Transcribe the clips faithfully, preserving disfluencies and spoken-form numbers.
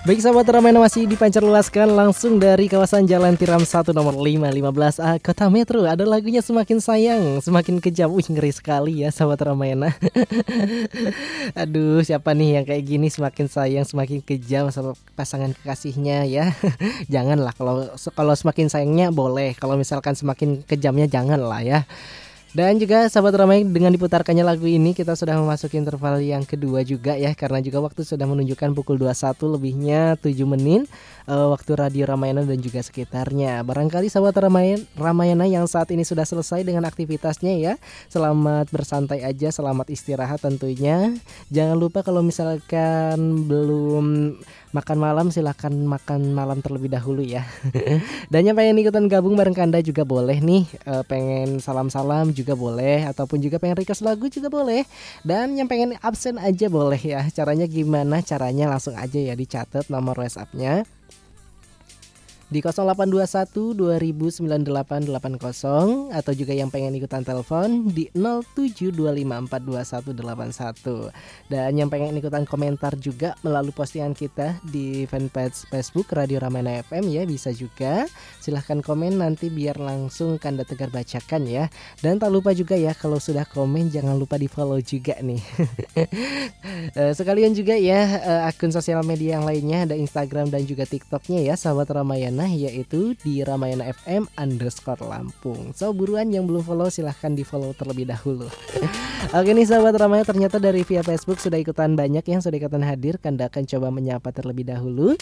Baik sahabat Ramayana, masih dipancar luaskan langsung dari kawasan Jalan Tiram satu nomor lima lima belas A Kota Metro. Ada lagunya Semakin Sayang, Semakin Kejam. Wih, ngeri sekali ya sahabat Ramayana. Aduh, siapa nih yang kayak gini, semakin sayang semakin kejam sama pasangan kekasihnya ya. Janganlah, kalau kalau semakin sayangnya boleh, kalau misalkan semakin kejamnya janganlah ya. Dan juga sahabat Ramai, dengan diputarkannya lagu ini kita sudah memasuki interval yang kedua juga ya, karena juga waktu sudah menunjukkan pukul dua puluh satu lebihnya tujuh menit uh, waktu Radio Ramayana dan juga sekitarnya. Barangkali sahabat Ramai, Ramayana yang saat ini sudah selesai dengan aktivitasnya ya, selamat bersantai aja, selamat istirahat tentunya. Jangan lupa kalau misalkan belum makan malam, silahkan makan malam terlebih dahulu ya. Dan yang pengen ikutan gabung bareng Kanda juga boleh nih, e, pengen salam-salam juga boleh, ataupun juga pengen request lagu juga boleh. Dan yang pengen absen aja boleh ya. Caranya gimana? Caranya langsung aja ya, dicatat nomor WhatsApp-nya di nol delapan dua satu dua nol sembilan delapan delapan nol, atau juga yang pengen ikutan telepon di nol tujuh dua lima empat dua satu delapan satu. Dan yang pengen ikutan komentar juga melalui postingan kita di fanpage Facebook Radio Ramayana F M ya, bisa juga. Silahkan komen nanti biar langsung Kanda Tegar bacakan ya. Dan tak lupa juga ya, kalau sudah komen jangan lupa di follow juga nih. Sekalian juga ya akun sosial media yang lainnya, ada Instagram dan juga TikToknya ya sahabat Ramayana, yaitu di Ramayana F M underscore Lampung. So buruan yang belum follow silahkan di follow terlebih dahulu. Oke nih sahabat Ramayana, ternyata dari via Facebook sudah ikutan banyak yang sudah ikutan hadir. Kanda akan coba menyapa terlebih dahulu.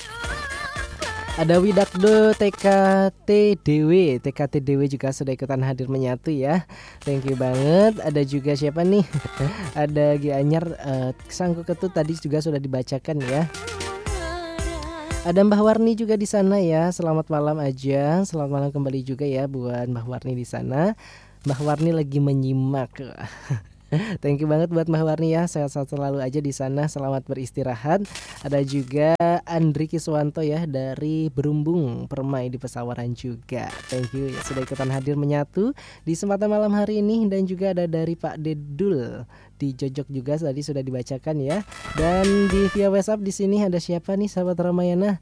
Ada Widakdo T K T D W, T K T D W juga sudah ikutan hadir menyatu ya. Thank you banget. Ada juga siapa nih? Ada Gianyar uh, Sangku Ketut tadi juga sudah dibacakan ya. Ada Mbah Warni juga di sana ya. Selamat malam aja. Selamat malam kembali juga ya buat Mbah Warni di sana. Mbah Warni lagi menyimak. Thank you banget buat Mbah Warni ya. Sehat-sehat selalu aja di sana. Selamat beristirahat. Ada juga Andri Kiswanto ya dari Berumbung Permai di Pesawaran juga. Thank you ya sudah ikutan hadir menyatu di kesempatan malam hari ini. Dan juga ada dari Pak Dedul di Jojok juga tadi sudah dibacakan ya. Dan di via WhatsApp di sini ada siapa nih sahabat Ramayana?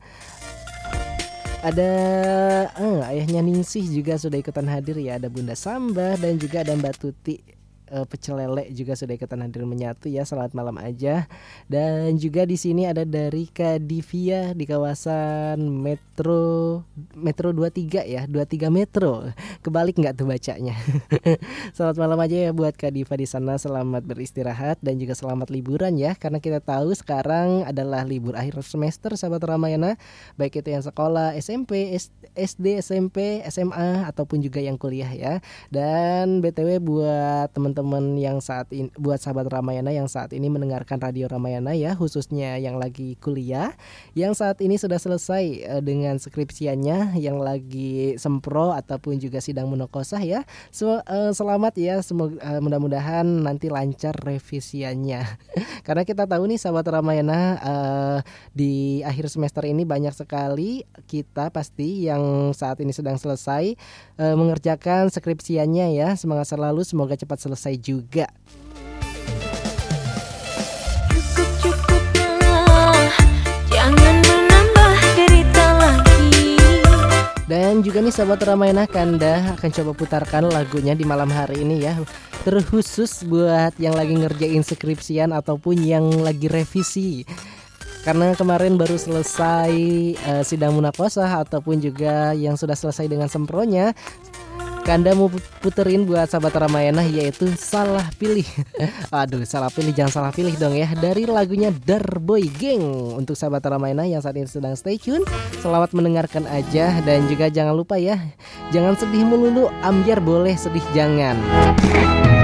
Ada eh, ayahnya Ningsih juga sudah ikutan hadir ya. Ada Bunda Sambah dan juga ada Mbak Tuti uh, Pecel Lele juga sudah ikutan hadir menyatu ya. Selamat malam aja. Dan juga di sini ada dari Kak Divia di kawasan Metro Metro dua puluh tiga ya, dua puluh tiga Metro. Kebalik nggak tuh bacanya? Selamat malam aja ya buat Kak Diva di sana. Selamat beristirahat dan juga selamat liburan ya, karena kita tahu sekarang adalah libur akhir semester sahabat Ramayana, baik itu yang sekolah S M P, S D, S M P, S M A ataupun juga yang kuliah ya. Dan B T W buat teman-teman yang saat ini, buat sahabat Ramayana yang saat ini mendengarkan Radio Ramayana ya, khususnya yang lagi kuliah, yang saat ini sudah selesai uh, dengan skripsiannya, yang lagi sempro ataupun juga sidang munakosah ya. So, uh, selamat ya, semoga uh, mudah-mudahan nanti lancar revisiannya. Karena kita tahu nih sahabat Ramayana, uh, di akhir semester ini banyak sekali kita pasti yang saat ini sedang selesai uh, mengerjakan skripsiannya ya. Semangat selalu, semoga cepat selesai juga. Dan juga nih sahabat Ramayana, Kanda akan coba putarkan lagunya di malam hari ini ya, terkhusus buat yang lagi ngerjain skripsian ataupun yang lagi revisi. Karena kemarin baru selesai uh, sidang munakosah ataupun juga yang sudah selesai dengan sempronya, Kanda mau puterin buat sahabat Ramayana yaitu Salah Pilih. Aduh, salah pilih, jangan salah pilih dong ya. Dari lagunya Darboy Gang untuk sahabat Ramayana yang saat ini sedang stay tune. Selamat mendengarkan aja. Dan juga jangan lupa ya, jangan sedih melulu, ambiar boleh, sedih jangan.